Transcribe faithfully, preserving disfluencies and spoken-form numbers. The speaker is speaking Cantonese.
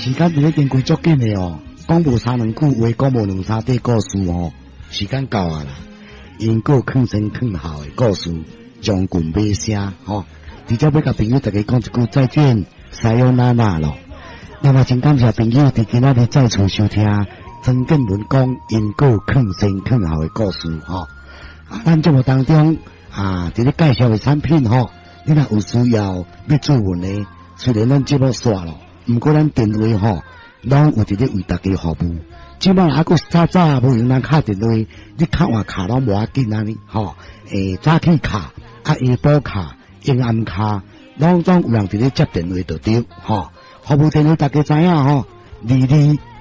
时间伫咧经过足紧的哦，讲无三两句话，讲无两三块故事哦，时间到啊啦。因果坑先坑后的故事，将军尾声吼。直接要甲朋友大家讲一句再见，西哟那那咯。那么真感谢朋友伫今仔日再次收听曾建文讲因果坑先坑后的故事吼。啊，咱节目当中啊，伫咧介绍的产品吼，你若有需要要注文的，虽然咱节目煞咯，毋过咱电话吼，拢有伫咧为大家服务。即摆还佫早早无用咱敲电话，你敲换卡拢无要紧安尼吼。诶，早起卡啊，下晡卡、阴暗卡，拢总有人伫咧接电话就对吼。服务电话大家知影吼，二二